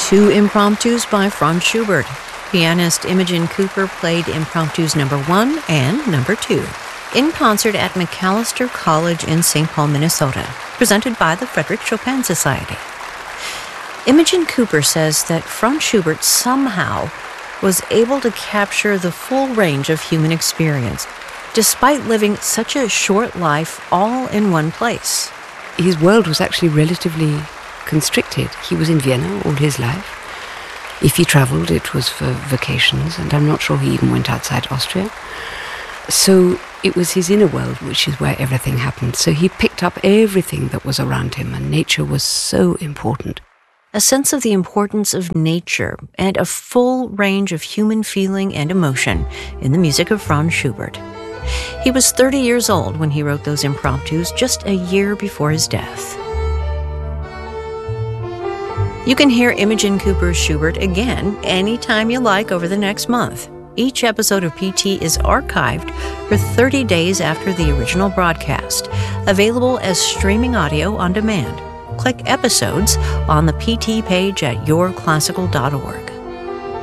2 impromptus by Franz Schubert. Pianist Imogen Cooper played impromptus number 1 and number 2 in concert at Macalester College in St. Paul, Minnesota, presented by the Frederick Chopin Society. Imogen Cooper says that Franz Schubert somehow was able to capture the full range of human experience, despite living such a short life all in one place. His world was actually relatively constricted. He was in Vienna all his life. If he travelled, it was for vacations, and I'm not sure he even went outside Austria. So it was his inner world, which is where everything happened. So he picked up everything that was around him, and nature was so important. A sense of the importance of nature and a full range of human feeling and emotion in the music of Franz Schubert. He was 30 years old when he wrote those impromptus, just a year before his death. You can hear Imogen Cooper's Schubert again anytime you like over the next month. Each episode of PT is archived for 30 days after the original broadcast, available as streaming audio on demand. Click Episodes on the PT page at yourclassical.org.